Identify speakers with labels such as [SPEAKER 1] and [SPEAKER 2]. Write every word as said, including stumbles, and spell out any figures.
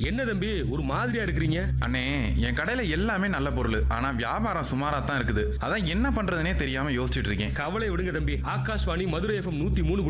[SPEAKER 1] என்ன தம்பி ஒரு மாதிரியா இருக்கிறீங்க?
[SPEAKER 2] அண்ணே, என் கடையில எல்லாமே நல்ல பொருள். ஆனா வியாபாரம் சுமாரா தான் இருக்குது. அதான் என்ன பண்றதுனே தெரியாம யோசிச்சுட்டு இருக்கேன்.
[SPEAKER 1] கவலை விடுங்க தம்பி. ஆகாஷ்வாணி மதுரை எஃப்எம் நூத்தி மூணு